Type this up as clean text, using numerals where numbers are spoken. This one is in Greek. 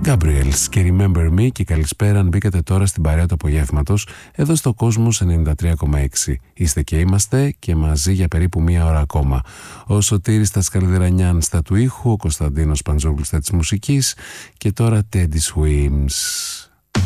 Gabriels και Remember Me, και καλησπέρα αν μπήκατε τώρα στην παρέα του απογεύματος εδώ στο Κόσμος 93,6. Είστε και είμαστε και μαζί για περίπου μία ώρα ακόμα. Ο Σωτήρης Τασκαλδερανιάν στα του ήχου, ο Κωνσταντίνος Παντζόγλου στα της μουσικής και τώρα Teddy Swims.